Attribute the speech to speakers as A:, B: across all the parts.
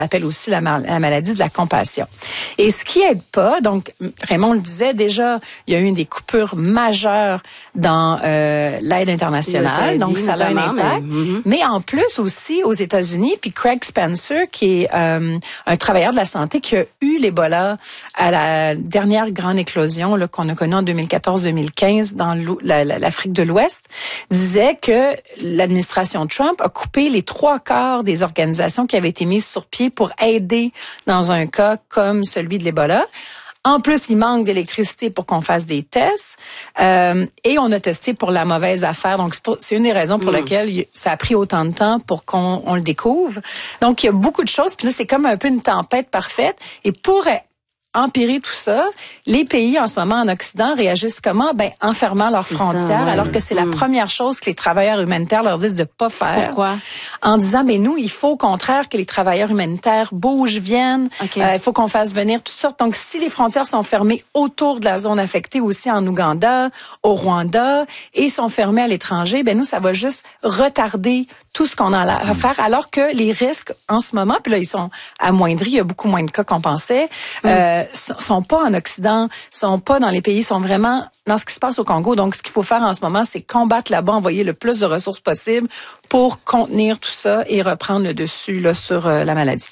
A: appelle aussi la maladie de la compassion. Et ce qui aide pas, donc Raymond le disait déjà, il y a eu des coupures majeures dans l'aide internationale, donc ça a un impact. Mais en plus aussi aux États-Unis, puis Craig Spencer, qui est un travailleur de la santé qui a eu l'Ebola à la dernière grande éclosion là, qu'on a connue en 2014-2015 dans l'Afrique de l'Ouest, disait que l'administration Trump a coupé les 3/4 des organisations qui avaient été mises sur pied pour aider dans un cas comme celui de l'Ebola. En plus, il manque d'électricité pour qu'on fasse des tests et on a testé pour la mauvaise affaire. Donc, c'est une des raisons pour lesquelles ça a pris autant de temps pour qu'on le découvre. Donc, il y a beaucoup de choses. Puis là, c'est comme un peu une tempête parfaite. Et pour empirer tout ça, les pays en ce moment en Occident réagissent comment? Ben, en fermant leurs frontières, alors que c'est la première chose que les travailleurs humanitaires leur disent de pas faire.
B: Pourquoi?
A: En disant, ben nous, il faut au contraire que les travailleurs humanitaires bougent, viennent. Il faut qu'on fasse venir toutes sortes. Donc, si les frontières sont fermées autour de la zone affectée, aussi en Ouganda, au Rwanda, et sont fermées à l'étranger, ben nous, ça va juste retarder tout ce qu'on a à faire, alors que les risques en ce moment, puis là, ils sont amoindris, il y a beaucoup moins de cas qu'on pensait, sont pas en Occident, sont pas dans les pays, sont vraiment dans ce qui se passe au Congo. Donc, ce qu'il faut faire en ce moment, c'est combattre là-bas, envoyer le plus de ressources possible pour contenir tout ça et reprendre le dessus là, sur la maladie.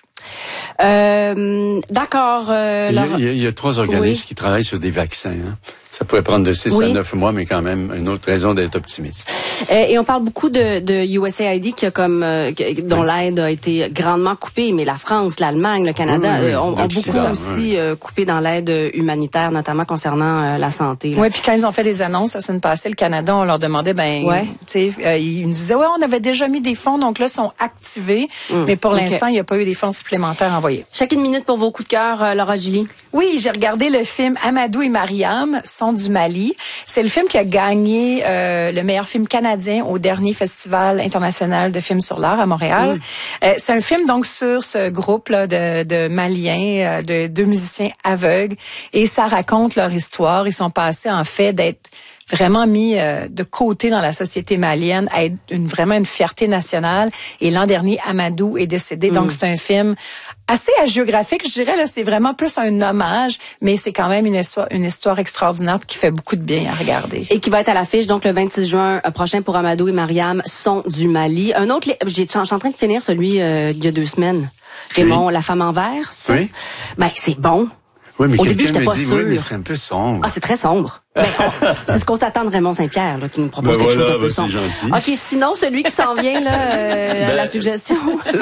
B: D'accord.
C: Il y a 3 organismes qui travaillent sur des vaccins. Hein. Ça pourrait prendre de 6 à 9 mois, mais quand même une autre raison d'être optimiste.
B: Et on parle beaucoup de USAID qui a dont l'aide a été grandement coupée, mais la France, l'Allemagne, le Canada ont beaucoup aussi coupé dans l'aide humanitaire, notamment concernant la santé.
A: Oui, puis quand ils ont fait des annonces la semaine passée, le Canada, on leur demandait, ils nous disaient, on avait déjà mis des fonds, donc là, ils sont activés, mais pour l'instant, il n'y a pas eu des fonds supplémentaires envoyés.
B: Chacune minute pour vos coups de cœur, Laura Julie.
A: Oui, j'ai regardé le film Amadou et Mariam sont du Mali. C'est le film qui a gagné le meilleur film canadien au dernier Festival international de films sur l'art à Montréal. C'est un film donc sur ce groupe là de Maliens, de 2 musiciens aveugles, et ça raconte leur histoire. Ils sont passés en fait d'être vraiment mis de côté dans la société malienne, à être vraiment une fierté nationale. Et l'an dernier, Amadou est décédé. Donc, c'est un film assez hagiographique, je dirais. Là, c'est vraiment plus un hommage, mais c'est quand même une histoire extraordinaire qui fait beaucoup de bien à regarder.
B: Et qui va être à l'affiche, donc, le 26 juin prochain pour Amadou et Mariam sont du Mali. Un autre, je suis en train de finir celui il y a 2 semaines. Raymond, La femme en vert, ça? Oui. Ben, c'est bon.
C: Oui, mais
B: au début, j'étais pas sûre.
C: Oui, mais c'est un peu sombre.
B: Ah, c'est très sombre. Ben, c'est ce qu'on s'attend de Raymond Saint-Pierre, là, qui nous propose quelque chose de peu sombre.
C: C'est gentil.
B: OK, sinon, celui qui s'en vient, là, la suggestion.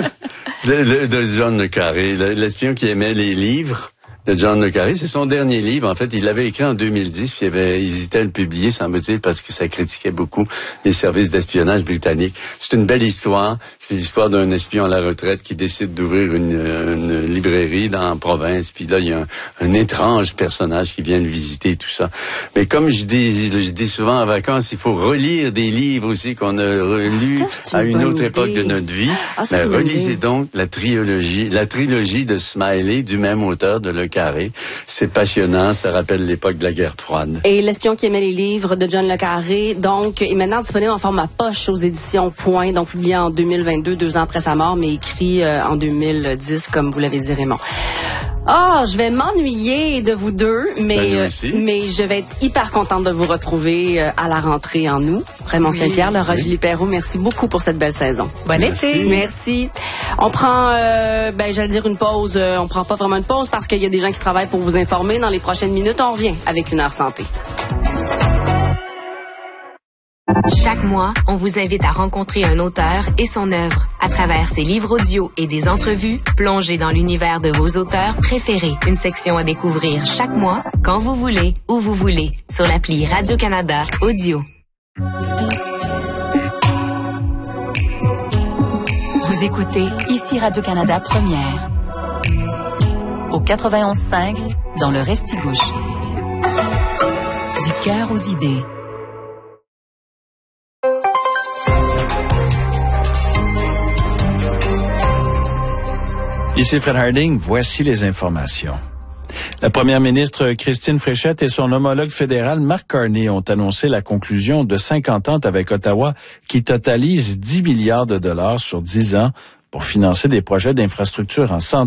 C: de John le Carré, l'espion qui aimait les livres. De John le Carré, c'est son dernier livre. En fait, il l'avait écrit en 2010, puis il avait hésité à le publier, semble-t-il, parce que ça critiquait beaucoup les services d'espionnage britanniques. C'est une belle histoire. C'est l'histoire d'un espion à la retraite qui décide d'ouvrir une librairie dans la province. Puis là, il y a un étrange personnage qui vient le visiter et tout ça. Mais comme je dis souvent en vacances, il faut relire des livres aussi qu'on a relus à une autre époque de notre vie. Mais relisez donc la trilogie de Smiley du même auteur de Le Carré. C'est passionnant, ça rappelle l'époque de la guerre froide.
B: Et L'espion qui aimait les livres de John Le Carré, donc, est maintenant disponible en format poche aux éditions Point, donc publié en 2022, 2 ans après sa mort, mais écrit en 2010, comme vous l'avez dit, Raymond. Je vais m'ennuyer de vous deux, mais je vais être hyper contente de vous retrouver à la rentrée en août. Raymond Saint-Pierre, Laura Julie Perrault, merci beaucoup pour cette belle saison.
A: Bon été!
B: Merci. On prend, j'allais dire une pause. On prend pas vraiment une pause parce qu'il y a des gens qui travaillent pour vous informer. Dans les prochaines minutes, on revient avec 1 heure santé.
D: Chaque mois, on vous invite à rencontrer un auteur et son œuvre. À travers ses livres audio et des entrevues, plongez dans l'univers de vos auteurs préférés. Une section à découvrir chaque mois, quand vous voulez, où vous voulez, sur l'appli Radio-Canada Audio.
E: Vous écoutez ici Radio-Canada Première. Au 91.5, dans le Restigouche. Du cœur aux idées.
F: Ici Fred Harding, voici les informations. La première ministre Christine Fréchette et son homologue fédéral Mark Carney ont annoncé la conclusion de 5 ententes avec Ottawa qui totalisent 10 milliards de dollars sur 10 ans pour financer des projets d'infrastructure en santé.